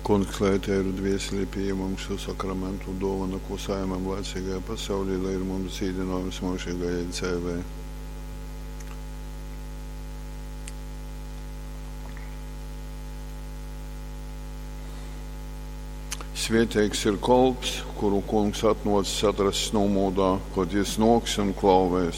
Kungs, lai Tev ir dvieseli pieejamam šo sakramentu dovana, ko saimam laicīgajā pasaulī, lai ir mums dzīdinājums mūžīgajai dzīvei. Svētīgs ir kolps, kuru Kungs atnocis atrasts nomodā, kad jis noks un klauvēs.